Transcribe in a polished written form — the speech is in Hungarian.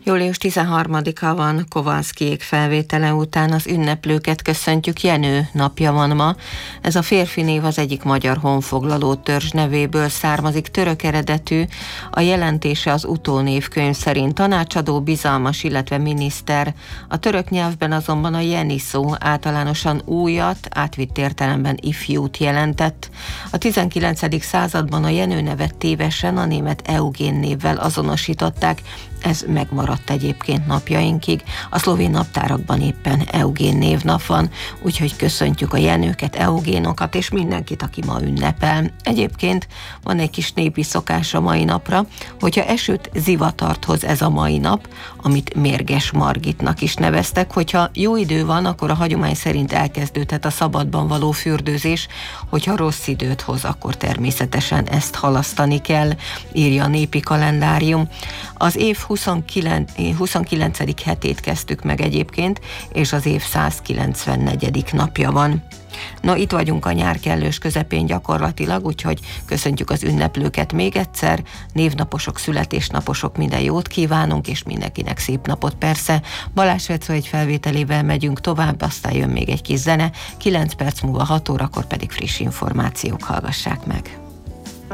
Július 13-a van, Kowalskiék felvétele után az ünneplőket köszöntjük, Jenő napja van ma. Ez a férfi név az egyik magyar honfoglaló törzs nevéből származik, török eredetű, a jelentése az utónévkönyv szerint tanácsadó, bizalmas, illetve miniszter. A török nyelvben azonban a Jeni szó általánosan újat, átvitt értelemben ifjút jelentett. A 19. században a Jenő nevet tévesen a német Eugén névvel azonosították, ez megmaradt egyébként napjainkig. A szlovén naptárakban éppen Eugén névnap van, úgyhogy köszöntjük a Jenőket, Eugénokat és mindenkit, aki ma ünnepel. Egyébként van egy kis népi szokás a mai napra, hogyha esőt, zivatart hoz ez a mai nap, amit Mérges Margitnak is neveztek, hogyha jó idő van, akkor a hagyomány szerint elkezdődhet a szabadban való fürdőzés, hogyha rossz időt hoz, akkor természetesen ezt halasztani kell, írja a népi kalendárium. Az év 29. hetét kezdtük meg egyébként, és az év 194. napja van. No, itt vagyunk a nyár kellős közepén gyakorlatilag, úgyhogy köszöntjük az ünneplőket még egyszer, névnaposok, születésnaposok, minden jót kívánunk, és mindenkinek szép napot persze. Balázs Vecó egy felvételével megyünk tovább, aztán jön még egy kis zene, 9 perc múlva 6 órakor pedig friss információk, hallgassák meg.